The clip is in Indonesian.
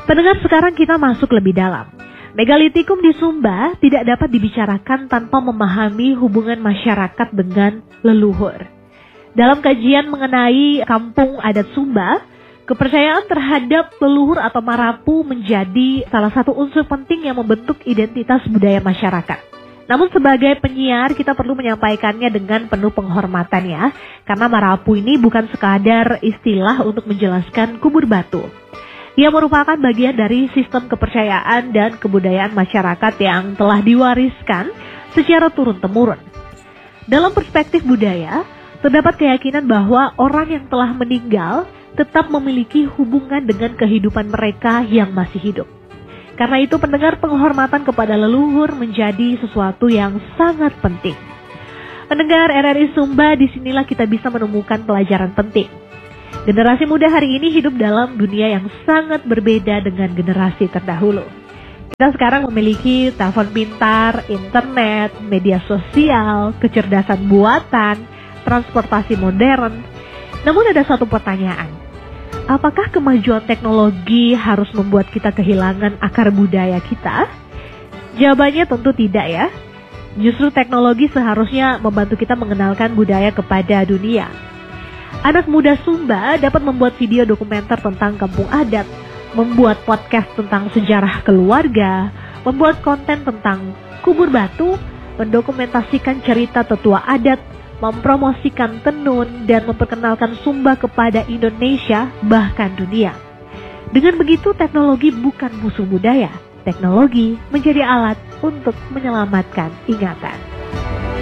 Pendengar, sekarang kita masuk lebih dalam. Megalitikum di Sumba tidak dapat dibicarakan tanpa memahami hubungan masyarakat dengan leluhur. Dalam kajian mengenai kampung adat Sumba, kepercayaan terhadap leluhur atau marapu menjadi salah satu unsur penting yang membentuk identitas budaya masyarakat. Namun sebagai penyiar kita perlu menyampaikannya dengan penuh penghormatan ya, karena marapu ini bukan sekadar istilah untuk menjelaskan kubur batu. Ia merupakan bagian dari sistem kepercayaan dan kebudayaan masyarakat yang telah diwariskan secara turun-temurun. Dalam perspektif budaya, terdapat keyakinan bahwa orang yang telah meninggal tetap memiliki hubungan dengan kehidupan mereka yang masih hidup. Karena itu pendengar, penghormatan kepada leluhur menjadi sesuatu yang sangat penting. Pendengar RRI Sumba, disinilah kita bisa menemukan pelajaran penting. Generasi muda hari ini hidup dalam dunia yang sangat berbeda dengan generasi terdahulu. Kita sekarang memiliki telepon pintar, internet, media sosial, kecerdasan buatan, transportasi modern. Namun ada satu pertanyaan. Apakah kemajuan teknologi harus membuat kita kehilangan akar budaya kita? Jawabannya tentu tidak ya. Justru teknologi seharusnya membantu kita mengenalkan budaya kepada dunia. Anak muda Sumba dapat membuat video dokumenter tentang kampung adat, membuat podcast tentang sejarah keluarga, membuat konten tentang kubur batu, mendokumentasikan cerita tetua adat, mempromosikan tenun, dan memperkenalkan Sumba kepada Indonesia, bahkan dunia. Dengan begitu, teknologi bukan musuh budaya. Teknologi menjadi alat untuk menyelamatkan ingatan.